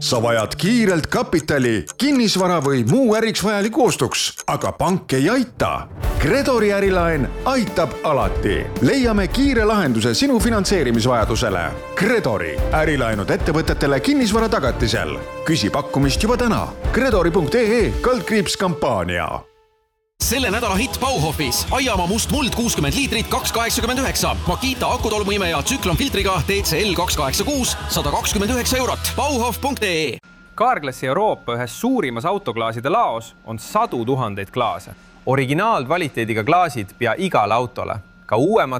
Sa vajad kiirelt kapitali, kinnisvara või muu äriks vajaliku ostuks, aga pank ei aita. Credori ärilaen aitab alati. Leiame kiire lahenduse sinu finantseerimisvajadusele. Credori ärilaenud ettevõtetele kinnisvara tagatisel. Küsi pakkumist juba täna. Credori.ee/kampaania. Selle nädala hitt Bauhofis. Aiamaa must muld 60 liitrit 2,89. Makita akutolmuime ja tsüklonfiltriga TCL 286 129 eurot. Bauhof.ee. Carglassi Euroopa ühes suurimas autoklaaside laos on 100 000 klaase. Originaalkvaliteediga klaasid pea igale autole. Ka uuemad